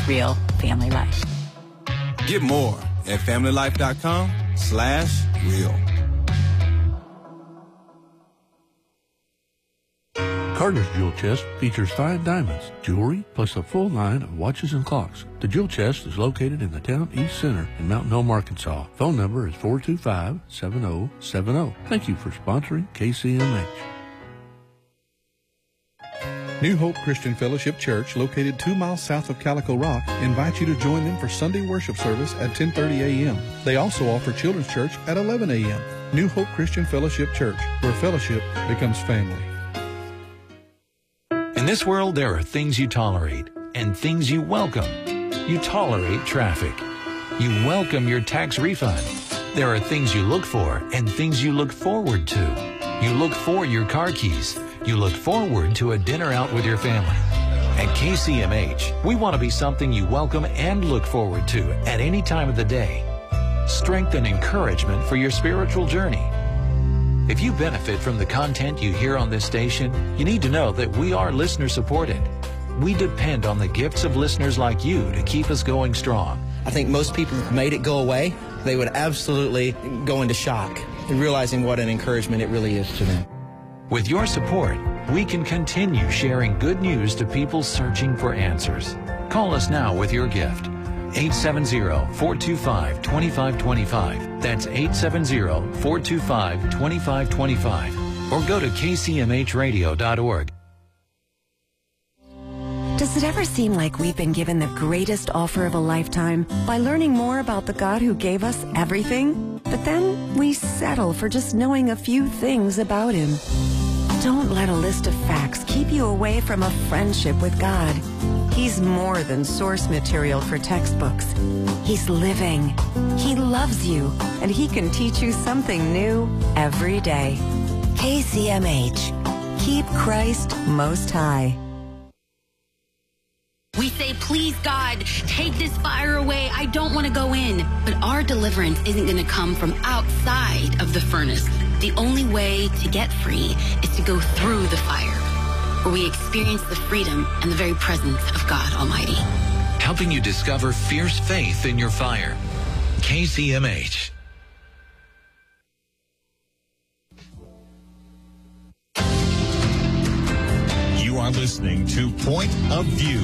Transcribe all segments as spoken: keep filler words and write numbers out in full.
real family life. Get more at familylife.com slash real. Carter's Jewel Chest features fine diamonds, jewelry, plus a full line of watches and clocks. The Jewel Chest is located in the town east center in Mountain Home, Arkansas. Phone number is four two five, seven zero seven zero. Thank you for sponsoring K C M H. New Hope Christian Fellowship Church, located two miles south of Calico Rock, invites you to join them for Sunday worship service at ten thirty a.m. They also offer children's church at eleven a.m. New Hope Christian Fellowship Church, where fellowship becomes family. In this world, there are things you tolerate and things you welcome. You tolerate traffic. You welcome your tax refund. There are things you look for and things you look forward to. You look for your car keys. You look forward to a dinner out with your family. At K C M H, we want to be something you welcome and look forward to at any time of the day. Strength and encouragement for your spiritual journey. If you benefit from the content you hear on this station, you need to know that we are listener supported. We depend on the gifts of listeners like you to keep us going strong. I think most people made it go away. They would absolutely go into shock in realizing what an encouragement it really is to them. With your support, we can continue sharing good news to people searching for answers. Call us now with your gift. eight seven zero, four two five, two five two five. That's eight seven zero, four two five, two five two five. Or go to k c m h radio dot org. Does it ever seem like we've been given the greatest offer of a lifetime by learning more about the God who gave us everything? But then we settle for just knowing a few things about Him. Don't let a list of facts keep you away from a friendship with God. He's more than source material for textbooks. He's living. He loves you, and He can teach you something new every day. K C M H. Keep Christ most high. We say, please, God, take this fire away. I don't want to go in. But our deliverance isn't going to come from outside of the furnace. The only way to get free is to go through the fire, where we experience the freedom and the very presence of God Almighty. Helping you discover fierce faith in your fire. K C M H. You are listening to Point of View.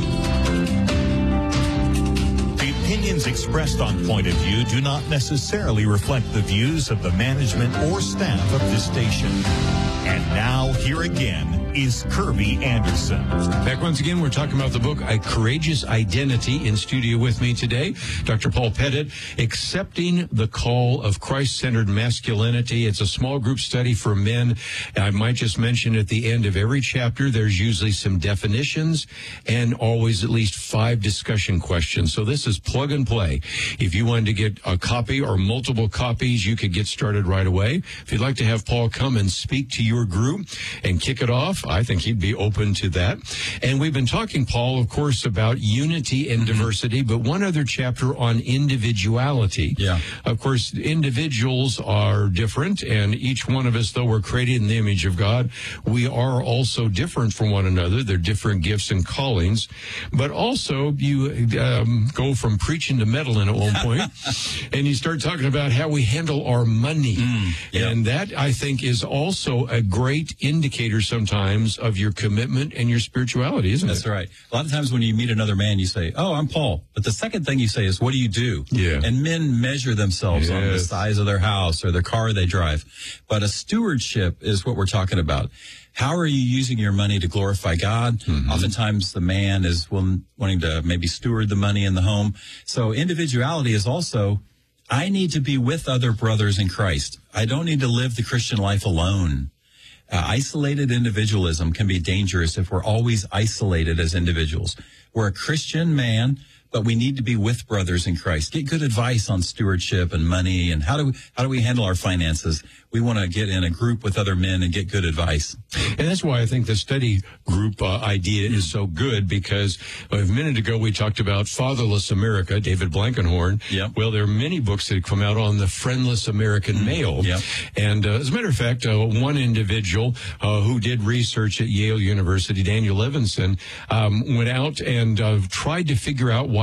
The opinions expressed on Point of View do not necessarily reflect the views of the management or staff of this station. And now, here again is Kirby Anderson. Back once again, we're talking about the book, A Courageous Identity. In studio with me today, Doctor Paul Pettit, Accepting the Call of Christ-Centered Masculinity. It's a small group study for men. I might just mention at the end of every chapter, there's usually some definitions and always at least five discussion questions. So this is plug and play. If you wanted to get a copy or multiple copies, you could get started right away. If you'd like to have Paul come and speak to your group and kick it off, I think he'd be open to that. And we've been talking, Paul, of course, about unity and diversity, but one other chapter on individuality. Yeah. Of course, individuals are different, and each one of us, though we're created in the image of God, we are also different from one another. They're different gifts and callings. But also, you um, go from preaching to meddling at one point, and you start talking about how we handle our money. Mm, yeah. And that, I think, is also a great indicator sometimes of your commitment and your spirituality, isn't That's it? right. A lot of times when you meet another man, you say, oh, I'm Paul. But the second thing you say is, what do you do? Yeah. And men measure themselves Yes. on the size of their house or the car they drive. But a stewardship is what we're talking about. How are you using your money to glorify God? Mm-hmm. Oftentimes the man is willing, wanting to maybe steward the money in the home. So individuality is also, I need to be with other brothers in Christ. I don't need to live the Christian life alone. Uh, isolated individualism can be dangerous if we're always isolated as individuals. We're a Christian man, but we need to be with brothers in Christ. Get good advice on stewardship and money and how do we, how do we handle our finances. We want to get in a group with other men and get good advice. And that's why I think the study group uh, idea is so good, because a minute ago we talked about Fatherless America, David Blankenhorn. Yep. Well, there are many books that have come out on the friendless American mm. male. Yep. And uh, as a matter of fact, uh, one individual uh, who did research at Yale University, Daniel Levinson, um, went out and uh, tried to figure out why